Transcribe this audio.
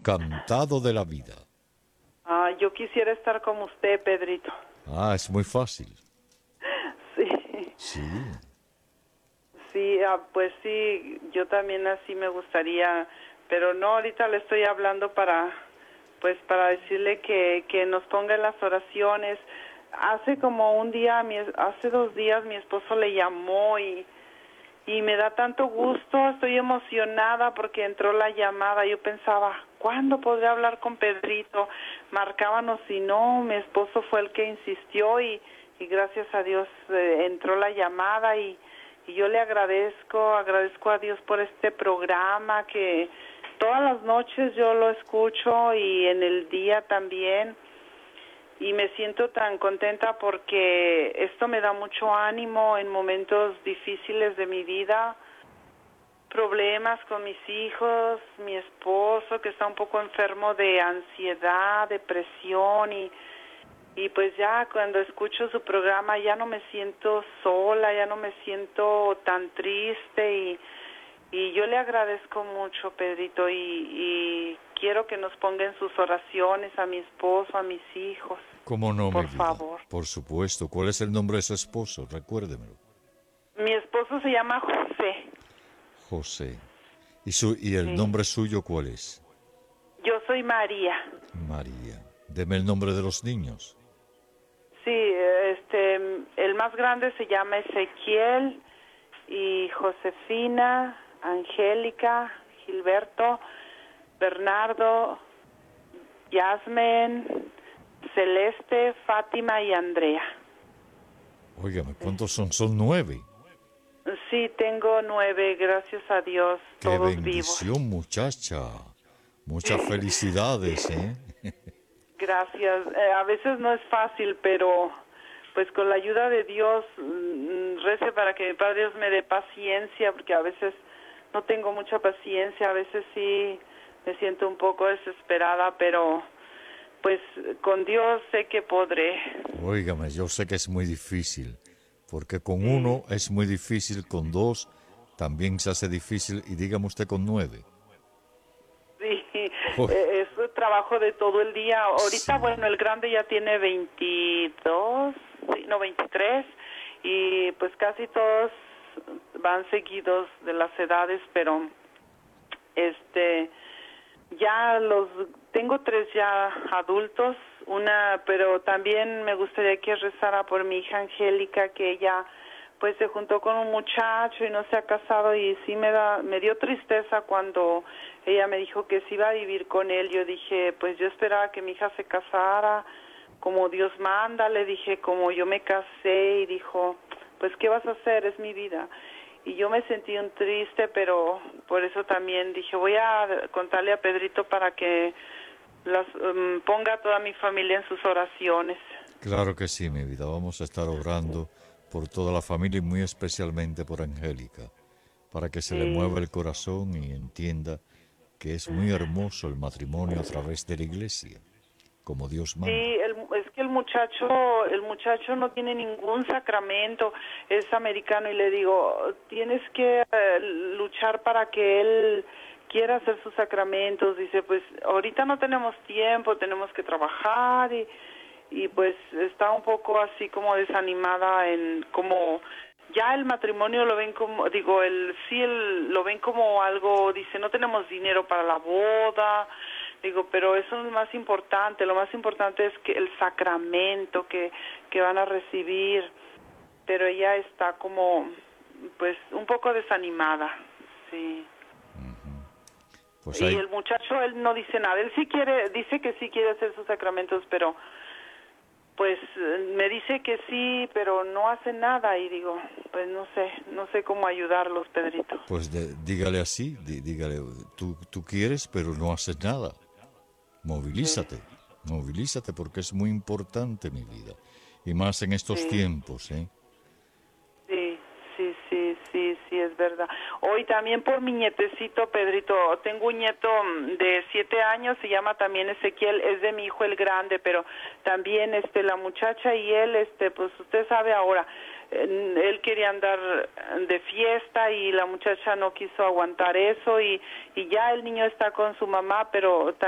encantado de la vida. Ah, yo quisiera estar como usted, Pedrito. Ah, es muy fácil. Sí, Sí. sí, pues sí, yo también así me gustaría, pero no, ahorita le estoy hablando para decirle que nos ponga en las oraciones. Hace como hace 2 días mi esposo le llamó y me da tanto gusto, estoy emocionada porque entró la llamada. Yo pensaba, ¿cuándo podré hablar con Pedrito? Marcábamos y no, mi esposo fue el que insistió y gracias a Dios entró la llamada y yo le agradezco a Dios por este programa que todas las noches yo lo escucho y en el día también. Y me siento tan contenta porque esto me da mucho ánimo en momentos difíciles de mi vida, problemas con mis hijos, mi esposo que está un poco enfermo de ansiedad, depresión y pues ya cuando escucho su programa ya no me siento sola, ya no me siento tan triste y yo le agradezco mucho, Pedrito, y quiero que nos ponga en sus oraciones a mi esposo, a mis hijos. ¿Cómo no, mi Por vida? favor. Por supuesto. ¿Cuál es el nombre de su esposo? Recuérdemelo. Mi esposo se llama José. José. ¿Y el Sí. nombre suyo cuál es? Yo soy María. María. Deme el nombre de los niños. Sí, el más grande se llama Ezequiel y Josefina, Angélica, Gilberto, Bernardo, Yasmen, Celeste, Fátima y Andrea. Óigame, ¿cuántos son? Son 9. Sí, tengo 9, gracias a Dios, ¡Qué todos vivos. bendición, muchacha! Muchas felicidades, ¿eh? Gracias. A veces no es fácil, pero pues con la ayuda de Dios, rece para que mi Padre Dios me dé paciencia, porque a veces no tengo mucha paciencia, a veces sí me siento un poco desesperada, pero pues con Dios sé que podré. Óigame, yo sé que es muy difícil, porque con Sí. uno es muy difícil, con 2 también se hace difícil, y dígame usted con 9. Sí, Uy, es un trabajo de todo el día. Ahorita, sí. bueno, el grande ya tiene 22, sí, no, 23, y pues casi todos van seguidos de las edades, pero ya tengo 3 ya adultos, pero también me gustaría que rezara por mi hija Angélica, que ella pues se juntó con un muchacho y no se ha casado y sí me dio tristeza cuando ella me dijo que se iba a vivir con él. Yo dije, pues yo esperaba que mi hija se casara como Dios manda, le dije, como yo me casé, y dijo, pues ¿qué vas a hacer? Es mi vida. Y yo me sentí un triste, pero por eso también dije, voy a contarle a Pedrito para que ponga a toda mi familia en sus oraciones. Claro que sí, mi vida. Vamos a estar orando por toda la familia y muy especialmente por Angélica, para que se le Sí, mueva el corazón y entienda que es muy hermoso el matrimonio a través de la iglesia, como Dios sí, manda. es que el muchacho no tiene ningún sacramento, es americano y le digo, tienes que luchar para que él quiera hacer sus sacramentos. Dice, pues ahorita no tenemos tiempo, tenemos que trabajar y pues está un poco así como desanimada en como ya el matrimonio lo ven como, digo, lo ven como algo, dice, no tenemos dinero para la boda, digo, pero eso no es lo más importante es que el sacramento que van a recibir, pero ella está como, pues, un poco desanimada, sí. Pues Y hay, el muchacho, él no dice nada, él sí quiere, dice que sí quiere hacer sus sacramentos, pero pues me dice que sí, pero no hace nada y digo, pues no sé cómo ayudarlos, Pedrito. pues dígale así, dígale, tú quieres, pero no haces nada. Sí, Movilízate, movilízate porque es muy importante, mi vida. Y más en estos sí, tiempos, ¿eh? sí, es verdad. Hoy también por mi nietecito, Pedrito, tengo un nieto de 7 años, se llama también Ezequiel, es de mi hijo el grande, pero también la muchacha y él, pues usted sabe ahora, él quería andar de fiesta y la muchacha no quiso aguantar eso y ya el niño está con su mamá, pero